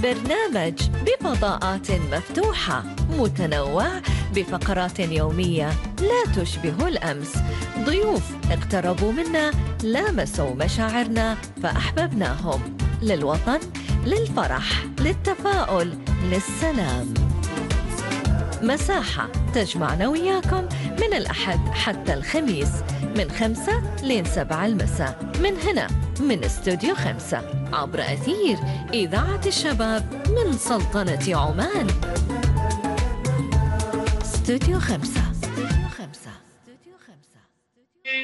برنامج بفضاءات مفتوحة متنوع بفقرات يومية لا تشبه الأمس. ضيوف اقتربوا منا، لامسوا مشاعرنا فأحببناهم. للوطن، للفرح، للتفاؤل، للسلام. مساحة تجمعنا وياكم من الأحد حتى الخميس من 5 ل 7 المساء، من هنا من استوديو 5 عبر أثير إذاعة الشباب من سلطنة عمان. استوديو 5.